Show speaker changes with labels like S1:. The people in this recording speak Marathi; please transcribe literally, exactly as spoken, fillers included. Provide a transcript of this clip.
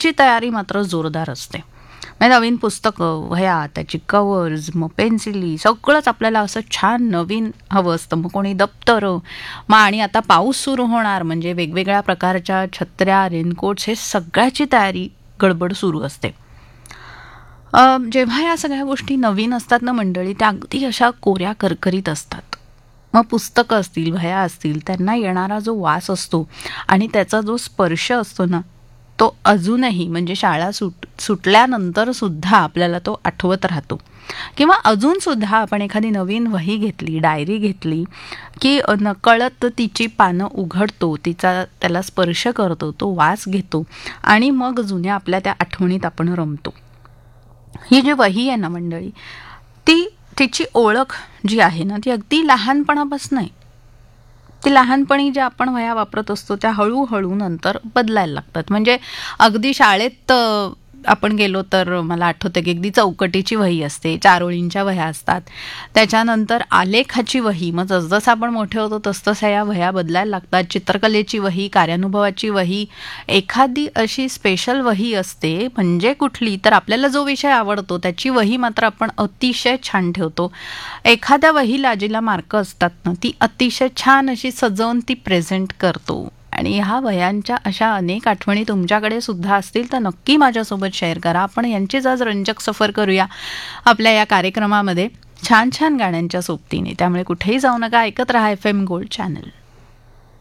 S1: वहीची तयारी मात्र जोरदार असते. म्हणजे नवीन पुस्तकं, वह्या, त्याची कवर्स, मग पेन्सिली, सगळंच आपल्याला असं छान नवीन हवं असतं. मग कोणी दप्तरं, मग आणि आता पाऊस सुरू होणार म्हणजे वेगवेगळ्या प्रकारच्या छत्र्या, रेनकोट्स, हे सगळ्याची तयारी गडबड सुरू असते. जेव्हा या सगळ्या गोष्टी नवीन असतात ना मंडळी, त्या अगदी अशा कोऱ्या करकरीत असतात. मग पुस्तकं असतील, वह्या असतील, त्यांना येणारा जो वास असतो आणि त्याचा जो स्पर्श असतो ना, तो अजूनही म्हणजे शाळा सुट सुटल्यानंतर सुद्धा आपल्याला तो आठवत राहतो. किंवा अजून सुद्धा आपण एखादी नवीन वही घेतली, डायरी घेतली की नकळत तिची पानं उघडतो, तिचा त्याला स्पर्श करतो, तो वास घेतो आणि मग जुन्या आपल्या त्या आठवणीत आपण रमतो. ही जी वही आहे ना मंडळी, ती तिची ओळख जी आहे ना, ती अगदी लहानपणापासून आहे. ती लहानपणी ज्या आपण वह्या वापरत असतो त्या हळूहळू नंतर बदलायला लागतात. म्हणजे अगदी शाळेत आपण गेलो तर मला आठवतं की अगदी चौकटीची वही असते, चार ओळींच्या वह्या असतात. त्याच्यानंतर आलेखाची वही, मग जसजसं आपण मोठे होतो तसतसं या वह्या बदलायला लागतात. चित्रकलेची वही, कार्यानुभवाची वही, एखादी अशी स्पेशल वही असते म्हणजे कुठली तर आपल्याला जो विषय आवडतो त्याची वही मात्र आपण अतिशय छान ठेवतो. एखाद्या वहीला जिला मार्क असतात ना, ती अतिशय छान अशी सजवून ती प्रेझेंट करतो. आणि ह्या वह्यांच्या अशा अनेक आठवणी तुमच्याकडे सुद्धा असतील तर नक्की माझ्यासोबत शेअर करा. आपण यांचीच आज रंजक सफर करूया आपल्या या कार्यक्रमामध्ये छान छान गाण्यांच्या सोबतीने. त्यामुळे कुठेही जाऊ नका, ऐकत राहा एफ एम गोल्ड चॅनल.